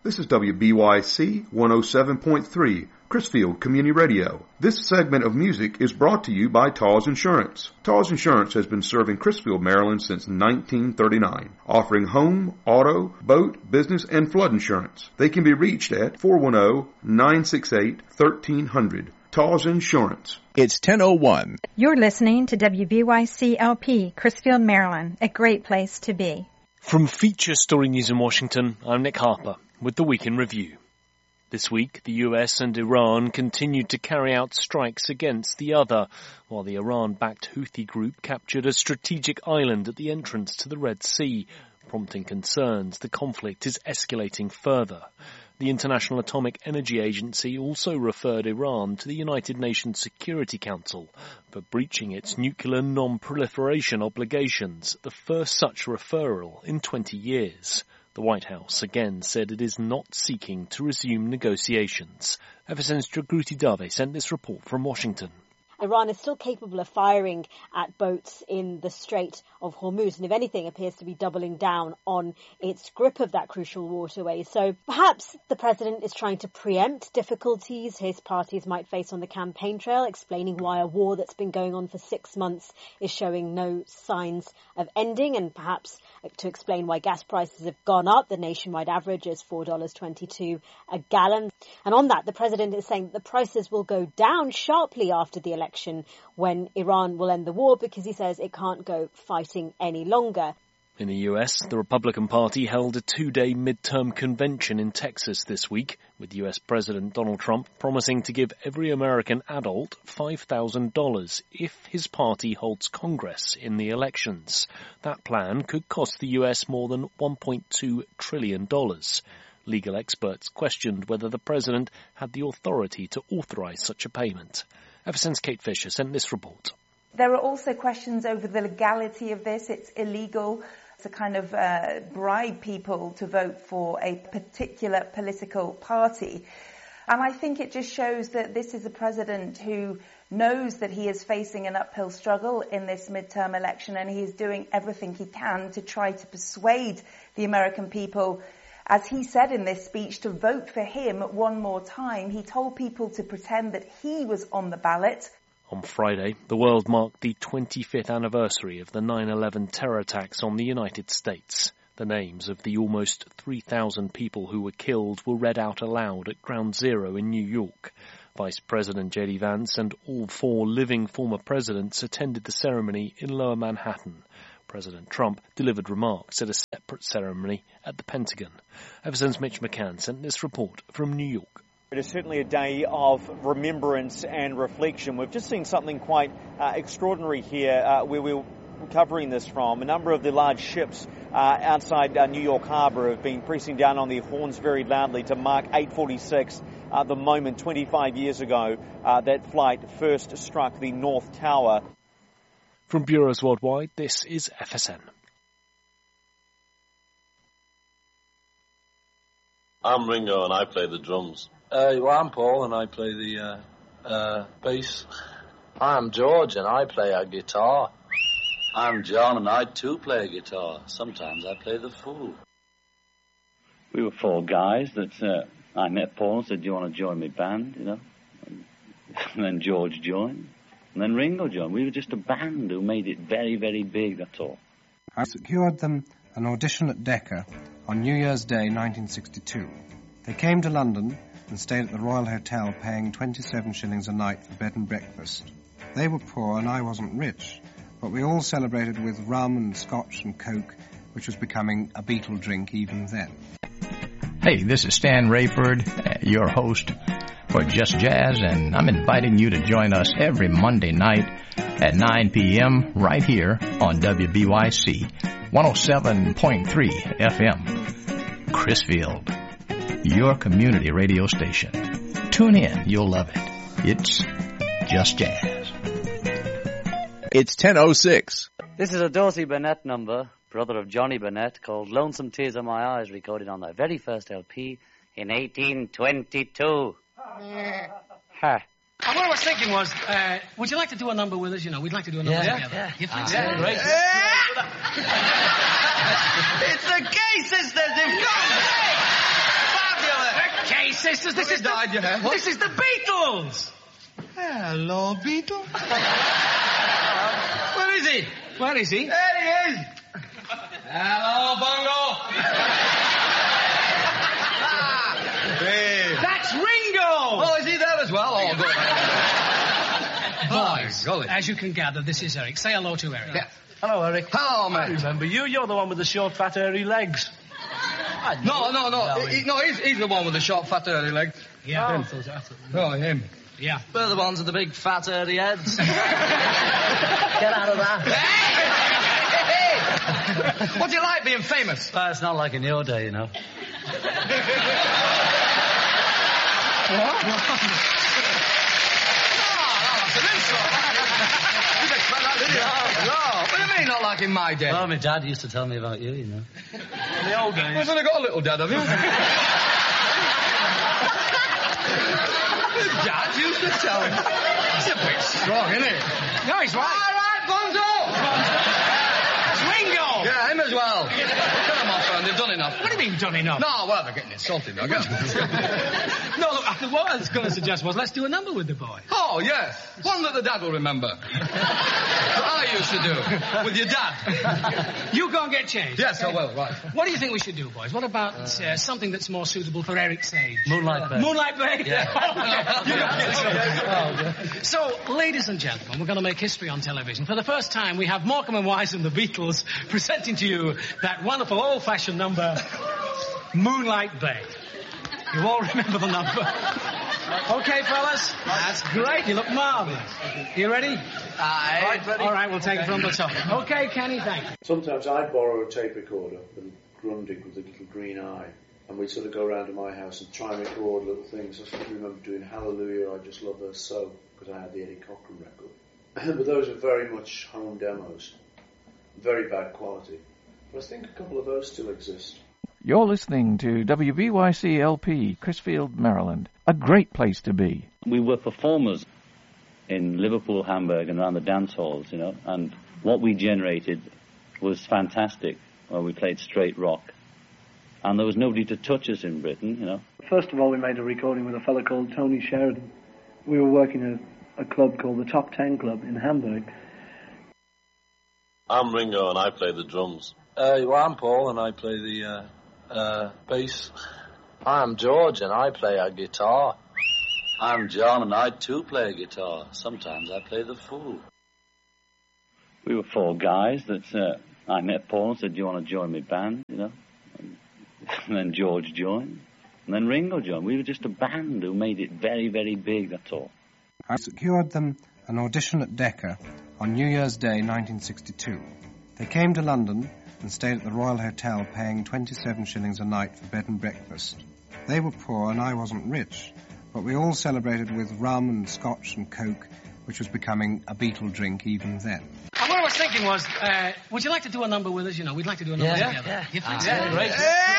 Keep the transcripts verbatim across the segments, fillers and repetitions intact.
This is W B Y C one oh seven point three, Chrisfield Community Radio. This segment of music is brought to you by Taws Insurance. Taws Insurance has been serving Chrisfield, Maryland since nineteen thirty-nine, offering home, auto, boat, business, and flood insurance. They can be reached at four one zero, nine six eight, one three zero zero. Taws Insurance. It's ten oh one. You're listening to W B Y C L P, Chrisfield, Maryland, a great place to be. From Feature Story News in Washington, I'm Nick Harper with the Week in Review. This week, the U S and Iran continued to carry out strikes against the other, while the Iran-backed Houthi group captured a strategic island at the entrance to the Red Sea, prompting concerns the conflict is escalating further. The International Atomic Energy Agency also referred Iran to the United Nations Security Council for breaching its nuclear non-proliferation obligations, the first such referral in twenty years. The White House again said it is not seeking to resume negotiations. F S N's Jagruti Dave sent this report from Washington. Iran is still capable of firing at boats in the Strait of Hormuz, and if anything appears to be doubling down on its grip of that crucial waterway. So perhaps the president is trying to preempt difficulties his parties might face on the campaign trail, explaining why a war that's been going on for six months is showing no signs of ending, and perhaps to explain why gas prices have gone up. The nationwide average is four dollars and twenty-two cents a gallon. And on that, the president is saying that the prices will go down sharply after the election when Iran will end the war, because he says it can't go fighting any longer. In the U S, the Republican Party held a two-day midterm convention in Texas this week, with U S President Donald Trump promising to give every American adult five thousand dollars if his party holds Congress in the elections. That plan could cost the U S more than one point two trillion dollars. Legal experts questioned whether the president had the authority to authorize such a payment. F S N's Kate Fisher sent this report. There are also questions over the legality of this. It's illegal to kind of uh, bribe people to vote for a particular political party. And I think it just shows that this is a president who knows that he is facing an uphill struggle in this midterm election, and he is doing everything he can to try to persuade the American people, as he said in this speech, to vote for him one more time. He told people to pretend that he was on the ballot. On Friday, the world marked the twenty-fifth anniversary of the nine eleven terror attacks on the United States. The names of the almost three thousand people who were killed were read out aloud at Ground Zero in New York. Vice President J D Vance and all four living former presidents attended the ceremony in Lower Manhattan. President Trump delivered remarks at a separate ceremony at the Pentagon. F S N's Mitch McCann sent this report from New York. It is certainly a day of remembrance and reflection. We've just seen something quite uh, extraordinary here uh, where we're covering this from. A number of the large ships uh, outside uh, New York Harbor have been pressing down on their horns very loudly to mark eight forty-six, uh, the moment twenty-five years ago uh, that flight first struck the North Tower. From bureaus worldwide, this is F S N. I'm Ringo and I play the drums. Uh, well, I'm Paul and I play the uh, uh, bass. I'm George and I play a guitar. I'm John and I too play a guitar. Sometimes I play the fool. We were four guys that uh, I met Paul and said, do you want to join my band, you know? And then George joined. And then Ringo joined. We were just a band who made it very, very big, that's all. I secured them an audition at Decca on New Year's Day nineteen sixty-two. They came to London and stayed at the Royal Hotel paying twenty-seven shillings a night for bed and breakfast. They were poor and I wasn't rich, but we all celebrated with rum and scotch and coke, which was becoming a Beatle drink even then. Hey, this is Stan Rayford, your host for Just Jazz, and I'm inviting you to join us every Monday night at nine p.m. right here on W B Y C one oh seven point three F M. Chrisfield, your community radio station. Tune in, you'll love it. It's Just Jazz. It's ten oh six. This is a Dorsey Burnett number, brother of Johnny Burnett, called Lonesome Tears in My Eyes, recorded on their very first L P in eighteen twenty-two. Ha. What I was thinking was, uh, would you like to do a number with us? You know, we'd like to do a number yeah, together. Yeah, You think ah, so? Yeah, great. It's the gay sisters. They've come back. sisters, this is died, the... you have? This is the Beatles! Hello, Beetle. Where is he? Where is he? There he is. Hello, Bongo. Hey. That's Ringo! Oh, is he there as well? Oh, good. Boys, golly. as you can gather, this is Eric. Say hello to Eric. Yeah. Hello, Eric. Hello, mate. I remember you. You're the one with the short, fat, hairy legs. No, no, no. He, no, he's, he's the one with the short, fat, hairy legs. Yeah. Him. Oh, him. Yeah. We're the ones with the big, fat, hairy heads. Get out of that. Hey! Hey! What do you like being famous? Uh, it's not like in your day, you know. What? No, that's an insult. You didn't expect that, did you? No. What do you mean, not like in my day? Well, my dad used to tell me about you, you know. In the old days. You've only got a little dad, have you? Dad used to tell him. It's a bit strong, isn't it? No, he's right. All right, Bonzo! It's Ringo! Yeah, him as well. Cut him off, friend. They've done enough. What do you mean, done enough? No, well, they're getting insulted, though. No, look, what I was going to suggest was let's do a number with the boy. Oh, yes. One that the dad will remember. I used to do. With your dad. You go and get changed. Yes, I will, right. What do you think we should do, boys? What about uh, something that's more suitable for Eric's age? Moonlight Bay. Moonlight Bay? Yeah. So, ladies and gentlemen, we're going to make history on television. For the first time, we have Morecambe and Wise and the Beatles presenting to you that wonderful old-fashioned number, Moonlight Bay. You all remember the number? Okay, fellas? That's great. You look marvellous. You ready? Aye. Right, ready? All right, we'll take it from the top. Okay, Kenny, thank you. Sometimes I'd borrow a tape recorder from Grundig with a little green eye, and we'd sort of go around to my house and try and record little things. I sort of remember doing Hallelujah, I Just Love Her So, because I had the Eddie Cochran record. But those are very much home demos. Very bad quality. But I think a couple of those still exist. You're listening to W B Y C L P, Crisfield, Maryland. A great place to be. We were performers in Liverpool, Hamburg, and around the dance halls, you know, and what we generated was fantastic. Well, we played straight rock, and there was nobody to touch us in Britain, you know. First of all, we made a recording with a fellow called Tony Sheridan. We were working at a club called the Top Ten Club in Hamburg. I'm Ringo, and I play the drums. Uh, well, I'm Paul, and I play the uh, uh, bass. I'm George, and I play a guitar. I'm John, and I too play a guitar. Sometimes I play the fool. We were four guys that uh, I met Paul and said, do you want to join my band, you know? And then George joined, and then Ringo joined. We were just a band who made it very, very big, that's all. I secured them an audition at Decca on New Year's Day nineteen sixty-two. They came to London and stayed at the Royal Hotel paying twenty-seven shillings a night for bed and breakfast. They were poor and I wasn't rich, but we all celebrated with rum and scotch and coke, which was becoming a Beatle drink even then. And what I was thinking was, uh, would you like to do a number with us? You know, we'd like to do a number Yeah, together. yeah. You think Ah, so? yeah, great.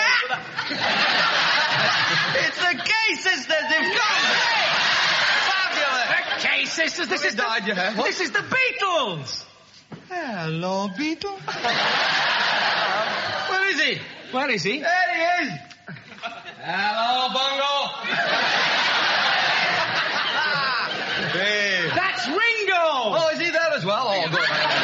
It's the Gay Sisters! They've gone! Fabulous! The Gay Sisters, this is the... died, you have? This is the Beatles! Hello, Beetle. Where is he? Where is he? There he is. Hello, Bongo. Hey. That's Ringo! Oh, is he there as well? Oh, good.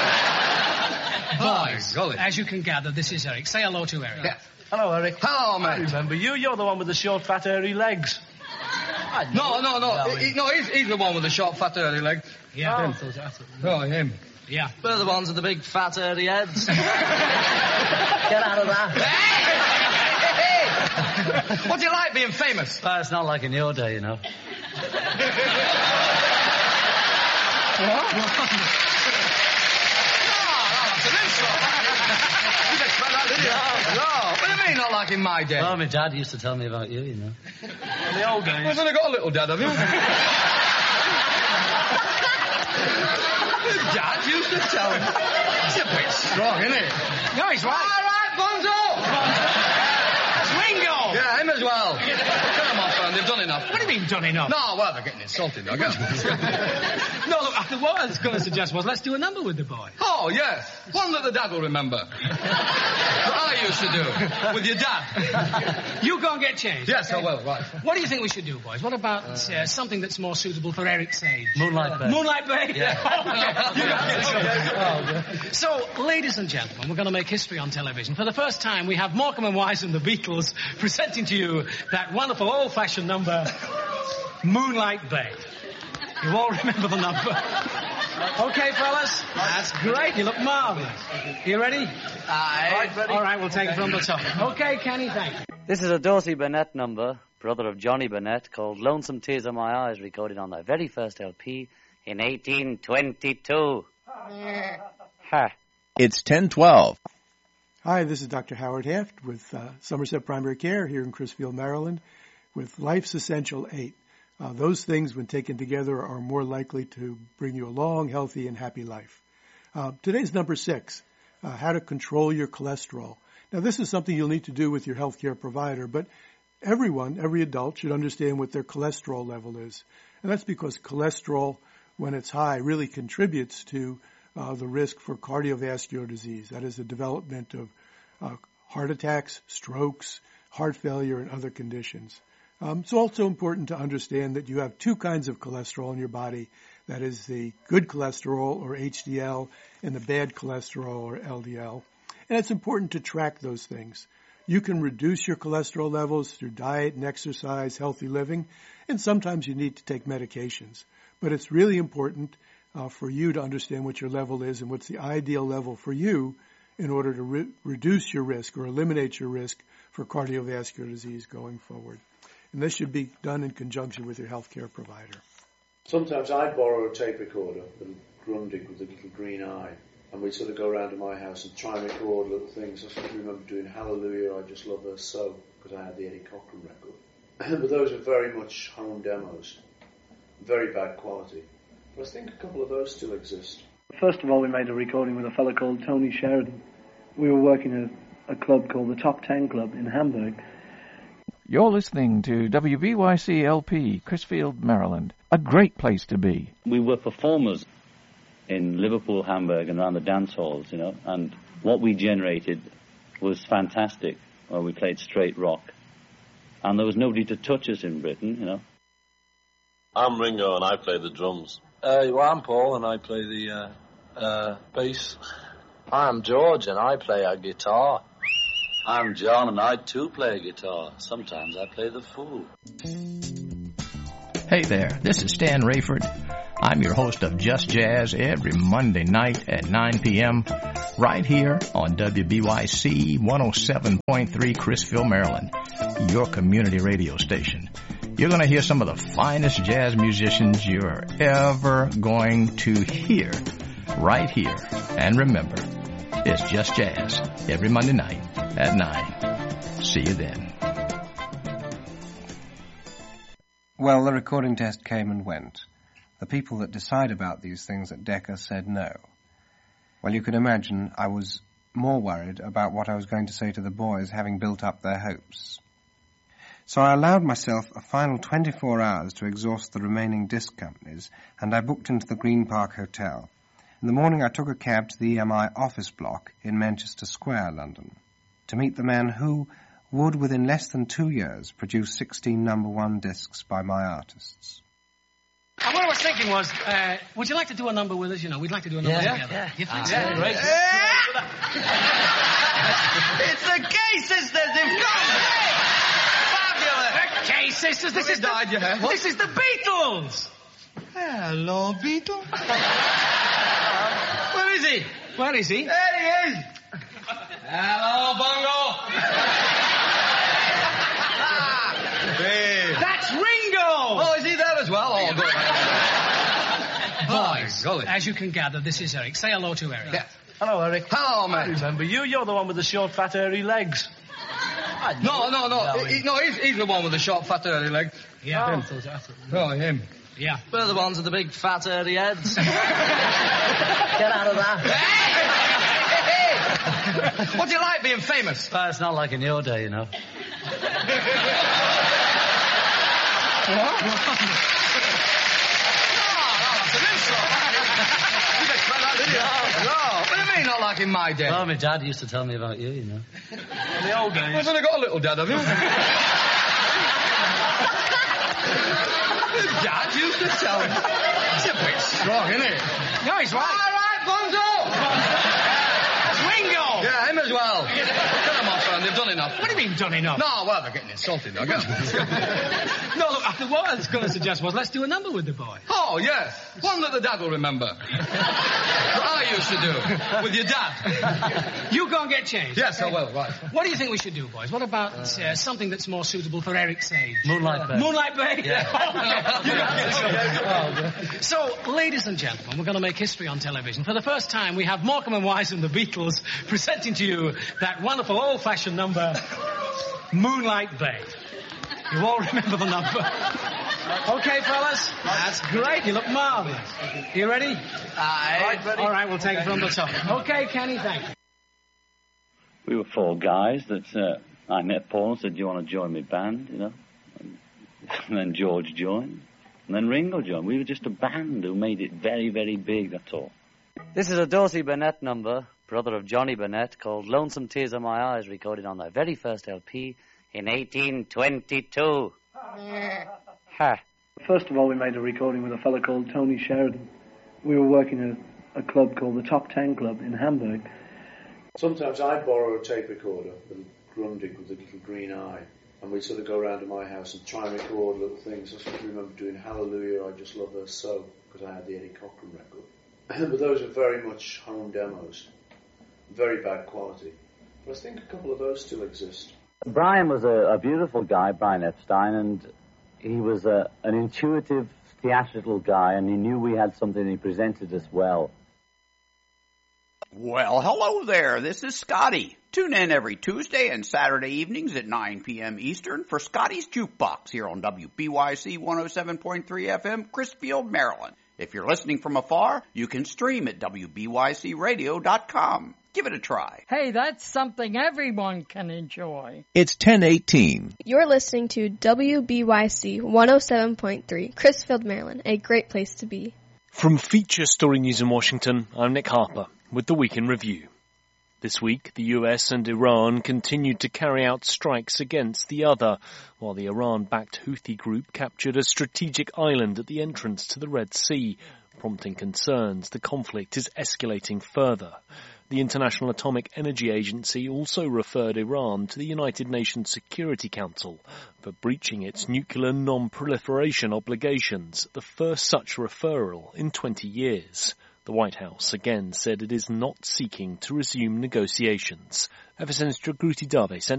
Boys, golly. as you can gather, this is Eric. Say hello to Eric. Yeah. Hello, Eric. Hello, mate. I remember you. You're the one with the short, fat, hairy legs. No, no, no. He, no, he's, he's the one with the short, fat, hairy legs. Yeah. Oh, him. Yeah. We're the ones with the big, fat, hairy heads. Get out of that. Hey! Hey! What do you like being famous? Uh, it's not like in your day, you know. What? You didn't expect that, did you? No. What do you mean, not like in my day? Well, my dad used to tell me about you, you know. In the old days. You've only got a little dad, have you? Dad used to tell him. It's a bit strong, isn't it? No, he's right. All right, Bonzo! It's Ringo! Yeah, him as well. Cut him off, friend. They've done enough. enough. What do you mean, done enough? No, well, they're getting insulted, I guess. No, look, what I was going to suggest was let's do a number with the boys. Oh, yes. One that the dad will remember. What I used to do with your dad. You go and get changed. Yes, I will, right. What do you think we should do, boys? What about uh, something that's more suitable for Eric's age? Moonlight Bay. Moonlight Bay? Yeah. Okay. You go get changed. So, ladies and gentlemen, we're going to make history on television. For the first time, we have Morecambe and Wise and the Beatles presenting to you that wonderful old-fashioned number, Moonlight Bay. You all remember the number? Okay, fellas? That's great. You look marvelous. You ready? Aye. All right, all right, we'll take it from the top. Okay, Kenny, thank you. This is a Dorsey Burnett number, brother of Johnny Burnett, called Lonesome Tears in My Eyes, recorded on their very first L P in eighteen twenty-two. Ha. It's ten twelve. Hi, this is Doctor Howard Haft with uh, Somerset Primary Care here in Crisfield, Maryland, with Life's Essential eight. Uh, those things, when taken together, are more likely to bring you a long, healthy, and happy life. Uh, today's number six, uh, how to control your cholesterol. Now, this is something you'll need to do with your healthcare provider, but everyone, every adult, should understand what their cholesterol level is. And that's because cholesterol, when it's high, really contributes to uh, the risk for cardiovascular disease. That is the development of uh, heart attacks, strokes, heart failure, and other conditions. Um, it's also important to understand that you have two kinds of cholesterol in your body. That is the good cholesterol, or H D L, and the bad cholesterol, or L D L. And it's important to track those things. You can reduce your cholesterol levels through diet and exercise, healthy living, and sometimes you need to take medications. But it's really important uh, for you to understand what your level is and what's the ideal level for you in order to re- reduce your risk or eliminate your risk for cardiovascular disease going forward. And this should be done in conjunction with your healthcare provider. Sometimes I borrow a tape recorder, little Grundig with a little green eye, and we'd sort of go around to my house and try and record little things. I sort of remember doing Hallelujah, I Just Love Her So, because I had the Eddie Cochran record. But those are very much home demos, very bad quality. But I think a couple of those still exist. First of all, we made a recording with a fellow called Tony Sheridan. We were working at a club called the Top Ten Club in Hamburg. You're listening to W B Y C L P, Crisfield, Maryland. A great place to be. We were performers in Liverpool, Hamburg, and around the dance halls, you know, and what we generated was fantastic. Well, we played straight rock, and there was nobody to touch us in Britain, you know. I'm Ringo, and I play the drums. Uh, well, I'm Paul, and I play the uh, uh, bass. I'm George, and I play a guitar. I'm John, and I too play guitar. Sometimes I play the fool. Hey there, this is Stan Rayford. I'm your host of Just Jazz every Monday night at nine p.m. right here on W B Y C one oh seven point three Crisfield, Maryland, your community radio station. You're going to hear some of the finest jazz musicians you're ever going to hear right here. And remember, it's Just Jazz every Monday night at nine. See you then. Well, the recording test came and went. The people that decide about these things at Decca said no. Well, you can imagine I was more worried about what I was going to say to the boys, having built up their hopes. So I allowed myself a final twenty-four hours to exhaust the remaining disc companies, and I booked into the Green Park Hotel. In the morning I took a cab to the E M I office block in Manchester Square, London, to meet the man who would, within less than two years, produce sixteen number one discs by my artists. And what I was thinking was, uh, would you like to do a number with us? You know, we'd like to do a number Yeah, together. yeah. You think Ah, so? yeah, great. It's the Gay Sisters! They've gone! Fabulous! The Gay Sisters! This is the, died, you have. this is the Beatles! Hello, Beatles. Where is he? Where is he? There he is! Hello, Bongo! Hey. That's Ringo! Oh, is he there as well? Oh, good. Boys, Oh, golly. as you can gather, this is Eric. Say hello to Eric. Yeah. Hello, Eric. Hello, I mate. remember you. You're the one with the short, fat, hairy legs. No, no, no. He, no, he's, he's the one with the short, fat, early legs. Yeah. Oh, him. Yeah. We're the ones with the big fat hairy heads. Get out of that. What's it like being famous? Well, it's not like in your day, you know. What do you mean, not like in my day? Well, my dad used to tell me about you, you know. In the old days. I've only got a little dad, have you? Your dad used to tell me. It's a bit strong, isn't it? No, he's right. All right, Bonzo! Ringo! Yeah, him as well. Get them off, man. They've done enough. What do you mean, done enough? No, well, they're getting insulted, though. Get them. No, look, what I was going to suggest was let's do a number with the boy. Oh, yes. One that the dad will remember. What I used to do. With your dad. You go and get changed. Yes, I will, right. What do you think we should do, boys? What about uh, something that's more suitable for Eric's age? Moonlight Bay. Moonlight Bay? Yeah. You got to get So, ladies and gentlemen, we're going to make history on television. For the first time, we have Morecambe and Wise and the Beatles presenting to you that wonderful old-fashioned number, Moonlight Bay. You all remember the number? Okay, fellas? That's great. You look marvellous. You ready? Aye. All right, all right, we'll take it from the top. Okay, Kenny, thank you. We were four guys that uh, I met Paul and said, do you want to join my band, you know? And then George joined. And then Ringo joined. We were just a band who made it very, very big, that's all. This is a Dorsey Burnett number, brother of Johnny Burnett, called Lonesome Tears in My Eyes, recorded on their very first L P in eighteen twenty-two. Ha. First of all, we made a recording with a fellow called Tony Sheridan. We were working at a club called the Top Ten Club in Hamburg. Sometimes I borrow a tape recorder, little Grundig with a little green eye, and we'd sort of go around to my house and try and record little things. I sort of remember doing Hallelujah, I Just Love Her So, because I had the Eddie Cochran record. But those are very much home demos, very bad quality. But I think a couple of those still exist. Brian was a, a beautiful guy, Brian Epstein, and he was a, an intuitive, theatrical guy, and he knew we had something, and he presented us well. Well, hello there. This is Scotty. Tune in every Tuesday and Saturday evenings at nine p.m. Eastern for Scotty's Jukebox here on W B Y C one oh seven point three F M, Chrisfield, Maryland. If you're listening from afar, you can stream at W B Y C radio dot com. Give it a try. Hey, that's something everyone can enjoy. It's ten eighteen. You're listening to W B Y C one oh seven point three, Chrisfield, Maryland, a great place to be. From Feature Story News in Washington, I'm Nick Harper with the Week in Review. This week, the U S and Iran continued to carry out strikes against the other, while the Iran-backed Houthi group captured a strategic island at the entrance to the Red Sea, prompting concerns the conflict is escalating further. The International Atomic Energy Agency also referred Iran to the United Nations Security Council for breaching its nuclear non-proliferation obligations, the first such referral in twenty years. The White House again said it is not seeking to resume negotiations. Ever since Dragruti Dave sent